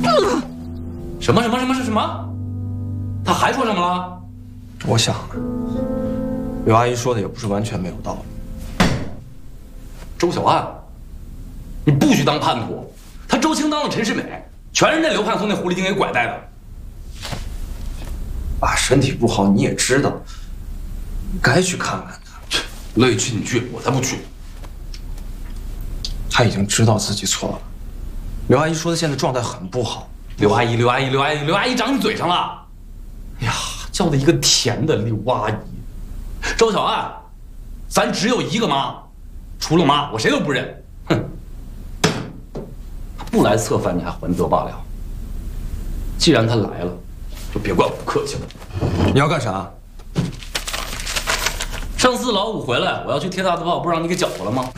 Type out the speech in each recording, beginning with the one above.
什么？他还说什么了？ 我想，刘阿姨说的也不是完全没有道理。 周小安，你不许当叛徒！他周青当了陈世美，全是那刘盼松那狐狸精给拐带的。 爸身体不好，你也知道，你该去看看他。 乐意去你去，我才不去。 他已经知道自己错了。刘阿姨说的现在状态很不好。 刘阿姨长你嘴上了。哎呀，叫的一个甜的刘阿姨。周小安，咱只有一个妈，除了妈，我谁都不认。哼，他不来策反，你还还则罢了。既然他来了，就别怪我不客气了。 你要干啥？ 上次老五回来，我要去贴他的报，不是让你给搅和了吗？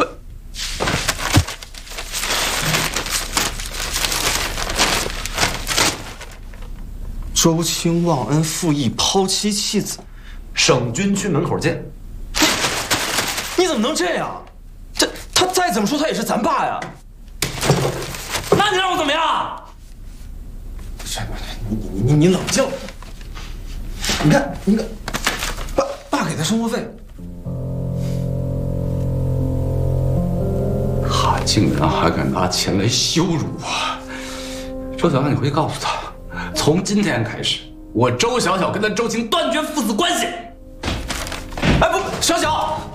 周青忘恩负义，抛妻弃子， 省军区门口见。 你怎么能这样？他再怎么说他也是咱爸呀。 那你让我怎么样？ 你冷静。你看，爸给他生活费。 他竟然还敢拿钱来羞辱我！周小安，你回去告诉他，从今天开始，我周小小跟他周青断绝父子关系。 哎，不，小小。